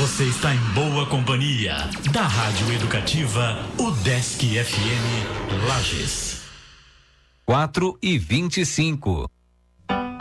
Você está em boa companhia da Rádio Educativa UDESC FM Lages. 4:25.